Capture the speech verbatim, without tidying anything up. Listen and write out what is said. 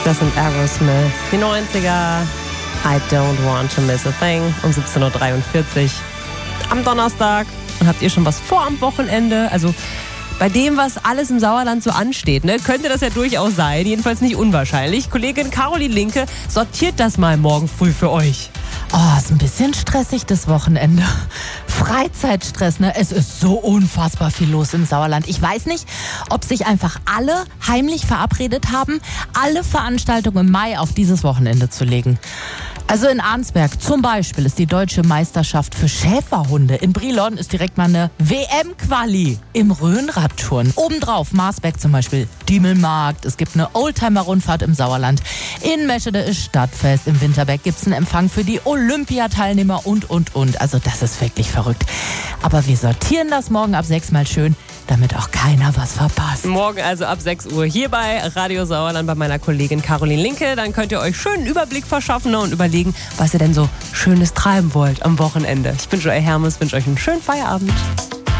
Das sind Aerosmith, die neunziger. I don't want to miss a thing um siebzehn Uhr dreiundvierzig am Donnerstag. Und habt ihr schon was vor am Wochenende? Also bei dem, was alles im Sauerland so ansteht, ne, könnte das ja durchaus sein. Jedenfalls nicht unwahrscheinlich. Kollegin Caroline Linke sortiert das mal morgen früh für euch. Oh, ist ein bisschen stressig das Wochenende. Freizeitstress, ne? Es ist so unfassbar viel los im Sauerland. Ich weiß nicht, ob sich einfach alle heimlich verabredet haben, alle Veranstaltungen im Mai auf dieses Wochenende zu legen. Also in Arnsberg zum Beispiel ist die Deutsche Meisterschaft für Schäferhunde. In Brilon ist direkt mal eine W M-Quali im Rhönradturnen. Obendrauf Marsberg zum Beispiel Diemelmarkt. Es gibt eine Oldtimer-Rundfahrt im Sauerland. In Meschede ist Stadtfest. Im Winterberg gibt es einen Empfang für die Olympiateilnehmer und, und, und. Also das ist wirklich verrückt. Aber wir sortieren das morgen ab sechs mal schön, damit auch keiner was verpasst. Morgen also ab sechs Uhr hier bei Radio Sauerland bei meiner Kollegin Caroline Linke. Dann könnt ihr euch schön einen Überblick verschaffen und überlegen, was ihr denn so Schönes treiben wollt am Wochenende. Ich bin Joey Hermes, wünsche euch einen schönen Feierabend.